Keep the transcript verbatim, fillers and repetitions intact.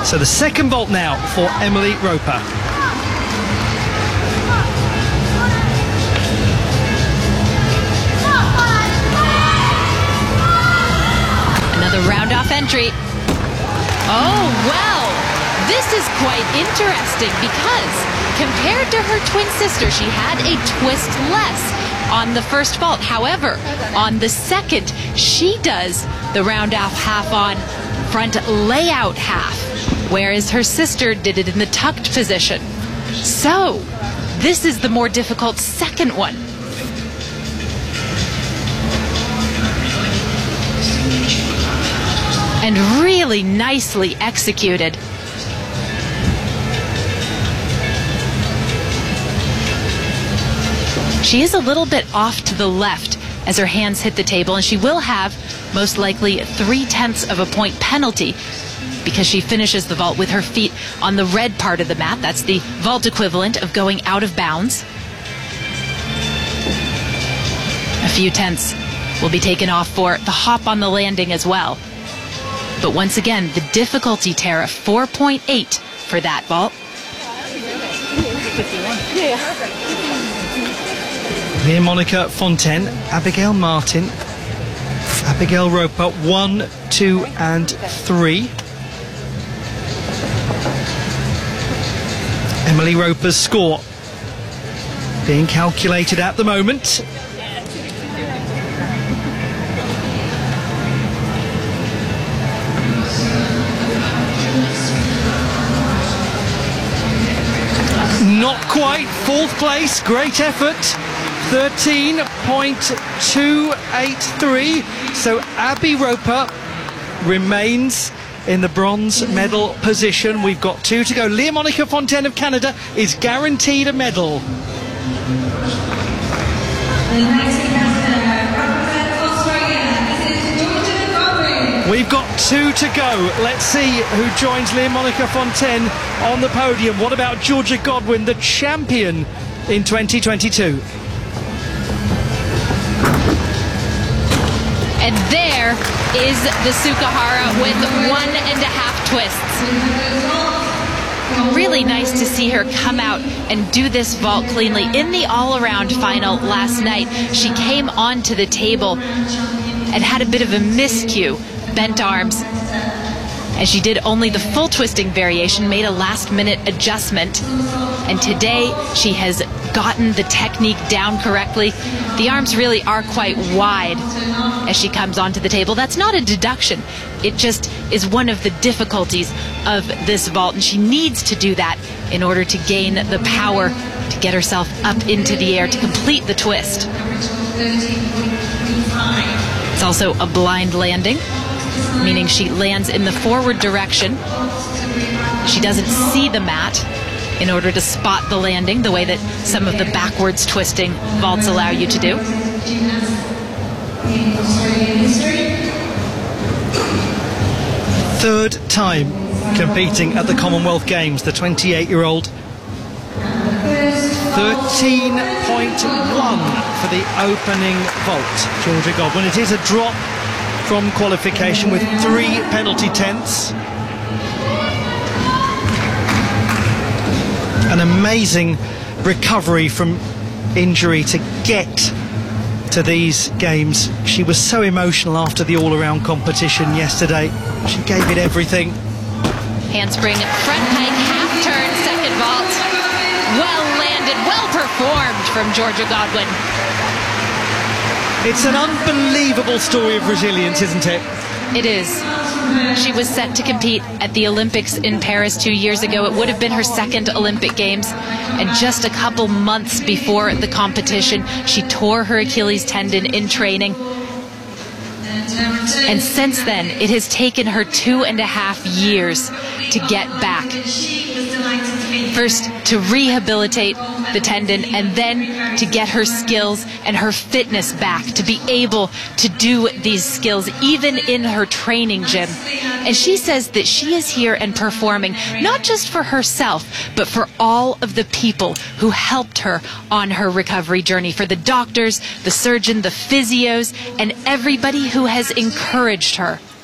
So the second vault now for Emily Roper. Another round-off entry. Oh, well, this is quite interesting because compared to her twin sister, she had a twist less on the first vault. However, on the second, she does the round-off half on front layout half, whereas her sister did it in the tucked position. So, this is the more difficult second one. And really nicely executed. She is a little bit off to the left as her hands hit the table, and she will have most likely three-tenths of a point penalty because she finishes the vault with her feet on the red part of the mat. That's the vault equivalent of going out of bounds. A few tenths will be taken off for the hop on the landing as well. But once again, the difficulty tariff, four point eight for that vault. Leah Monica Fontaine, Abigail Martin, Abigail Roper, one, two, and three. Emily Roper's score being calculated at the moment. Not quite, fourth place, great effort, thirteen point two eight three. So Abby Roper remains in the bronze medal position. We've got two to go. Leah Monica Fontaine of Canada is guaranteed a medal. We've got two to go. Let's see who joins Leah Monica Fontaine on the podium. What about Georgia Godwin, the champion in twenty twenty-two? And there is the Sukahara with one and a half twists. Really nice to see her come out and do this vault cleanly. In the all-around final last night, she came onto the table and had a bit of a miscue. Bent arms, and she did only the full twisting variation, made a last minute adjustment, and today she has gotten the technique down correctly. The arms really are quite wide as she comes onto the table. That's not a deduction, it just is one of the difficulties of this vault, and she needs to do that in order to gain the power to get herself up into the air to complete the twist. It's also a blind landing, meaning she lands in the forward direction. She doesn't see the mat in order to spot the landing the way that some of the backwards twisting vaults allow you to do. Third time competing at the Commonwealth Games, the twenty-eight-year-old. thirteen point one for the opening vault, Georgia Godwin. It is a drop from qualification with three penalty tenths. An amazing recovery from injury to get to these games. She was so emotional after the all-around competition yesterday. She gave it everything. Handspring, front pike, half turn, second vault. Well landed, well performed from Georgia Godwin. It's an unbelievable story of resilience, isn't it? It is. She was set to compete at the Olympics in Paris two years ago. It would have been her second Olympic Games. And just a couple months before the competition, she tore her Achilles tendon in training. And since then, it has taken her two and a half years to get back. First, to rehabilitate the tendon, and then to get her skills and her fitness back, to be able to do these skills even in her training gym. And she says that she is here and performing not just for herself, but for all of the people who helped her on her recovery journey, for the doctors, the surgeon, the physios, and everybody who has encouraged her.